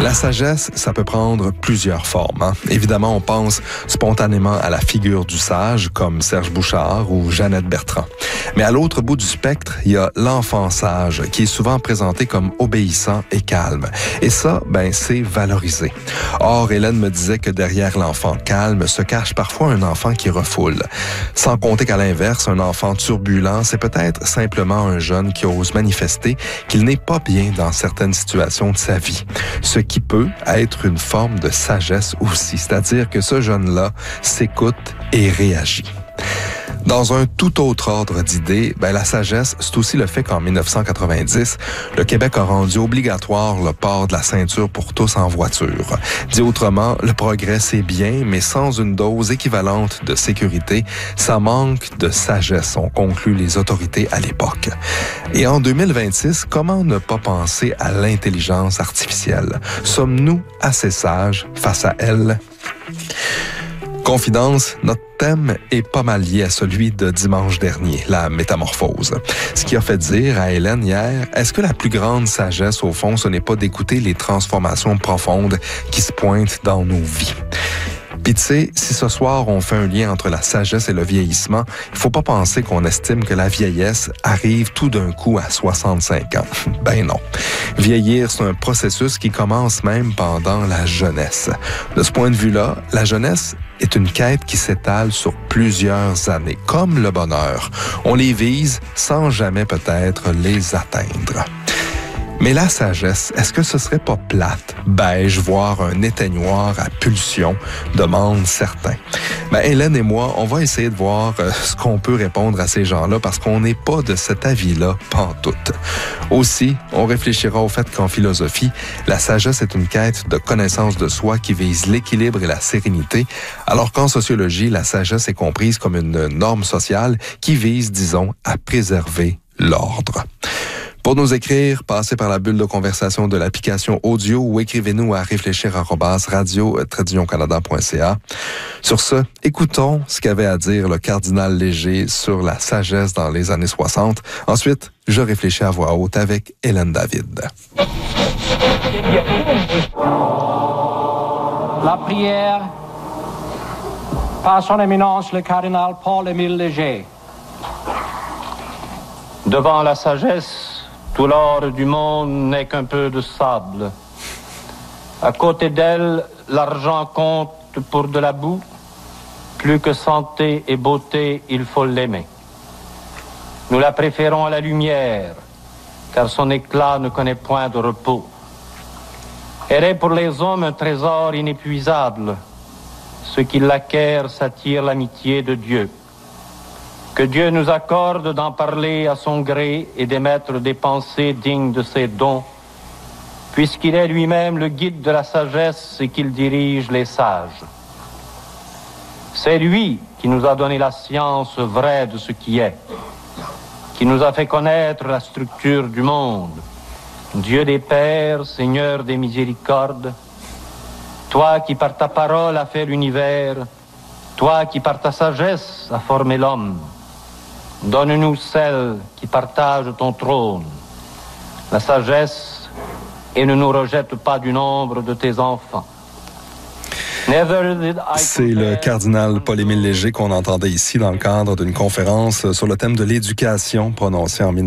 La sagesse, ça peut prendre plusieurs formes. Évidemment, on pense spontanément à la figure du sage, comme Serge Bouchard ou Jeannette Bertrand. Mais à l'autre bout du spectre, il y a l'enfant sage, qui est souvent présenté comme obéissant et calme. Et ça, c'est valorisé. Or, Hélène me disait que derrière l'enfant calme se cache parfois un enfant qui refoule. Sans compter qu'à l'inverse, un enfant turbulent, c'est peut-être simplement un jeune qui ose manifester qu'il n'est pas bien dans certaines situations de sa vie. Ce qui peut être une forme de sagesse aussi, c'est-à-dire que ce jeune-là s'écoute et réagit. Dans un tout autre ordre d'idées, la sagesse, c'est aussi le fait qu'en 1990, le Québec a rendu obligatoire le port de la ceinture pour tous en voiture. Dit autrement, le progrès c'est bien, mais sans une dose équivalente de sécurité, ça manque de sagesse, ont conclu les autorités à l'époque. Et en 2026, comment ne pas penser à l'intelligence artificielle? Sommes-nous assez sages face à elle? Confidence, notre thème est pas mal lié à celui de dimanche dernier, la métamorphose. Ce qui a fait dire à Hélène hier, est-ce que la plus grande sagesse, au fond, ce n'est pas d'écouter les transformations profondes qui se pointent dans nos vies? Puis tu sais, si ce soir on fait un lien entre la sagesse et le vieillissement, il faut pas penser qu'on estime que la vieillesse arrive tout d'un coup à 65 ans. Non. Vieillir, c'est un processus qui commence même pendant la jeunesse. De ce point de vue-là, la jeunesse est une quête qui s'étale sur plusieurs années, comme le bonheur. On les vise sans jamais peut-être les atteindre. Mais la sagesse, est-ce que ce serait pas plate, beige, voire un éteignoir à pulsion, demandent certains. Hélène et moi, on va essayer de voir ce qu'on peut répondre à ces gens-là parce qu'on n'est pas de cet avis-là pantoute. Aussi, on réfléchira au fait qu'en philosophie, la sagesse est une quête de connaissance de soi qui vise l'équilibre et la sérénité, alors qu'en sociologie, la sagesse est comprise comme une norme sociale qui vise, disons, à préserver l'ordre. Pour nous écrire, passez par la bulle de conversation de l'application audio ou écrivez-nous à réfléchir@radio-canada.ca. Sur ce, écoutons ce qu'avait à dire le cardinal Léger sur la sagesse dans les années 60. Ensuite, je réfléchis à voix haute avec Hélène David. La prière par son éminence le cardinal Paul-Émile Léger. Devant la sagesse, tout l'or du monde n'est qu'un peu de sable. À côté d'elle, l'argent compte pour de la boue. Plus que santé et beauté, il faut l'aimer. Nous la préférons à la lumière, car son éclat ne connaît point de repos. Elle est pour les hommes un trésor inépuisable. Ceux qui l'acquièrent s'attirent l'amitié de Dieu. Que Dieu nous accorde d'en parler à son gré et d'émettre des pensées dignes de ses dons, puisqu'il est lui-même le guide de la sagesse et qu'il dirige les sages. C'est lui qui nous a donné la science vraie de ce qui est, qui nous a fait connaître la structure du monde. Dieu des pères, Seigneur des miséricordes, toi qui par ta parole as fait l'univers, toi qui par ta sagesse as formé l'homme, donne-nous celle qui partage ton trône, la sagesse, et ne nous rejette pas du nombre de tes enfants. C'est le cardinal Paul-Émile Léger qu'on entendait ici dans le cadre d'une conférence sur le thème de l'éducation prononcée en